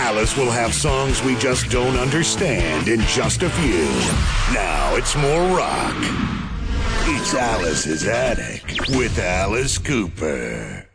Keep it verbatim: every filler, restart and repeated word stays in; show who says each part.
Speaker 1: Alice will have songs we just don't understand in just a few. Now it's more rock. It's Alice's Attic with Alice Cooper.